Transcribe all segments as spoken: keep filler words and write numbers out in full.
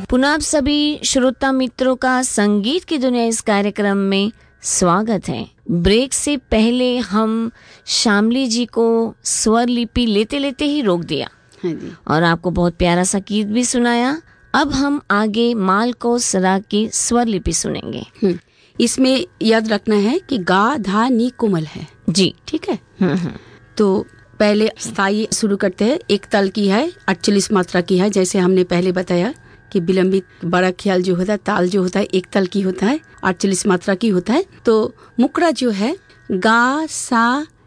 पुनः आप सभी श्रोता मित्रों का संगीत की दुनिया इस कार्यक्रम में स्वागत है। ब्रेक से पहले हम शामली जी को स्वर लिपि लेते लेते ही रोक दिया। हाँ जी। और आपको बहुत प्यारा सा गीत भी सुनाया। अब हम आगे मालकोस राग की स्वर लिपि सुनेंगे। इसमें याद रखना है कि गा धा नी कोमल है जी, ठीक है। तो पहले स्थाई शुरू करते हैं, एक तल की है, अड़तालीस मात्रा की है। जैसे हमने पहले बताया कि विलंबित बड़ा ख्याल जो होता है, ताल जो होता है एक तल की होता है, अड़तालीस मात्रा की होता है। तो मुकरा जो है गा सा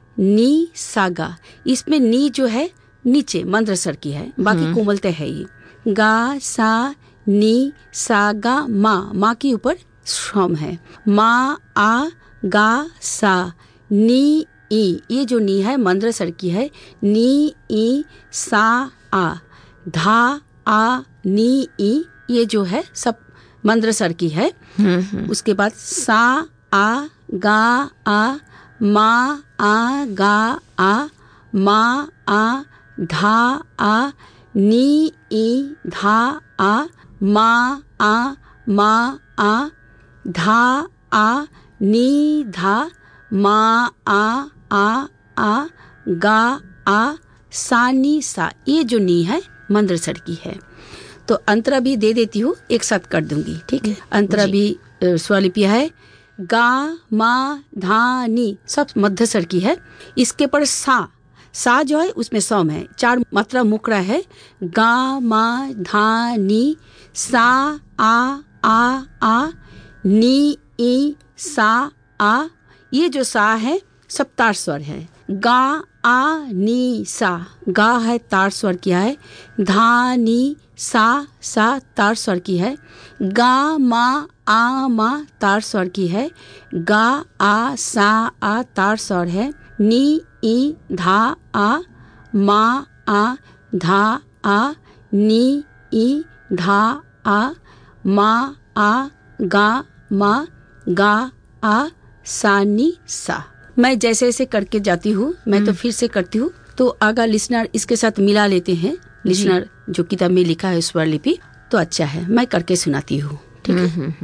नी सा गा, इसमें नी जो है नीचे मंद्र स्वर की है, बाकी कोमलता है ही। गा सा नी सा गा मा, मा के ऊपर श्रम है। मा आ गा सा नी ई, ये जो नी है मंद्र स्वर की है। नी ई सा आ, धा आ नी ई, ये जो है सब मंद्र स्वर की है। उसके बाद सा आ गा आ, मा आ गा आ, मा आ धा आ, नी ई धा आ, मा आ मा आ, धा आ नी धा, मा आ आ आ गा आ, सा नी सा, ये जो नी है मंद्र स्वर की है। तो अंतरा भी दे देती हूँ, एक साथ कर दूंगी, ठीक है। अंतरा भी स्वरलिपि है, गा मा धा नी, सब मध्य स्वर की है। इसके पर सा, सा जो है उसमें सम है, चार मात्रा मुकरा है। गा मा धा नी सा आ आ आ, नी ई सा आ, ये जो सा है सब तार स्वर है। गा आ नी सा, गा है तार स्वर किया है। धा नी सा, सा तार स्वर की है। गा मा आ मा तार स्वर की है। गा आ सा आ तार स्वर है। नी ई धा आ, मा आ धा आ, नी ई धा आ, मा आ गा मा, गा आ सा नी सा। मैं जैसे जैसे करके जाती हूँ, मैं तो फिर से करती हूँ, तो आगा लिसनर इसके साथ मिला लेते हैं। लिसनर जो किताब में लिखा है स्वर लिपि, तो अच्छा है, मैं करके सुनाती हूँ, ठीक है।